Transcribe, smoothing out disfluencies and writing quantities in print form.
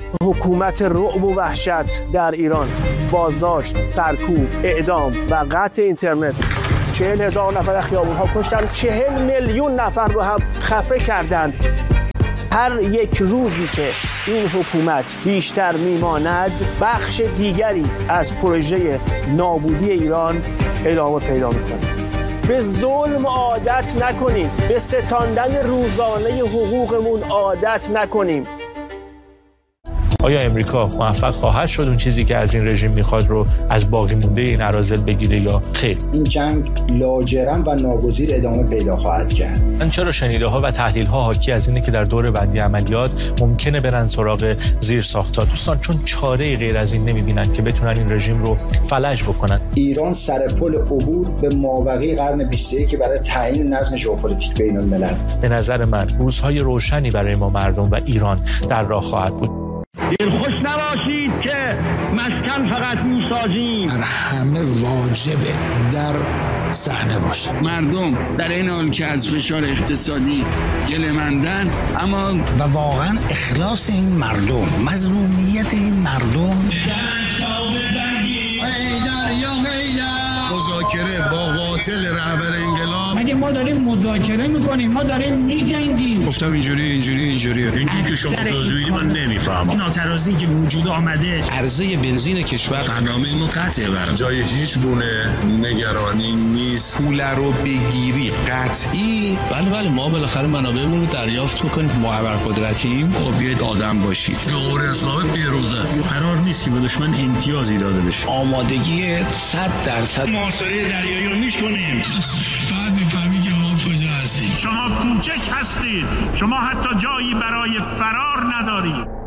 حکومت رعب و وحشت در ایران، بازداشت، سرکوب، اعدام و قطع اینترنت، 40,000 نفر از خیابون‌ها کشتن، 40 میلیون نفر رو هم خفه کردند. هر یک روزی که این حکومت بیشتر میماند، بخش دیگری از پروژه نابودی ایران ادامه پیدا میکنه. به ظلم عادت نکنیم، به ستاندن روزانه حقوقمون عادت نکنیم. آیا امریکا موفق خواهد شد اون چیزی که از این رژیم میخواد رو از باقی مونده این اراذل بگیره یا خیر؟ این جنگ لاجرم و ناگزیر ادامه پیدا خواهد کرد. من چرا شنیده ها و تحلیل ها حاکی از اینه که در دور بندی عملیات ممکنه برن سراغ زیر ساخت‌ها دوستان، چون چاره غیر از این نمیبینن که بتونن این رژیم رو فلج بکنن. ایران سر پل عبور به مابقی قرن 21 برای تعیین نظم ژئوپلیتیک بین الملل. به نظر من روزهای روشنی برای ما مردم و ایران در راه خواهد بود. دلخوش نباشید که مسکن فقط میسازیم. در همه واجبه در صحنه باشه. مردم در این حال که از فشار اقتصادی گله‌مندن، اما و واقعا اخلاص این مردم، مظلومیت این مردم، مذاکره با قاتل رهبر انقلاب. مگه ما داریم مذاکره میکنیم؟ ما داریم میجنگیم. گفتم اینجوریه. این که شما توضیحی من نمیفهمم. ناترازی که وجود آمده، عرضه بنزین کشور برنامه ما قطعه برام. جای هیچ گونه نگرانی نیست. پول رو بگیری قطعی. بله ما بالاخره منابعمون رو دریافت بکنیم. ما ابرقدرتیم. بیاید آدم باشید. جمهوری اسلامی پیروزه. قرار نیست که به دشمن امتیازی داده بشه. آمادگی 100% محاصره دریایی رو میکنیم. بعد میفهمی که ما کجا هستیم. شما کوچک هستید. شما حتی جایی برای فرار ندارید.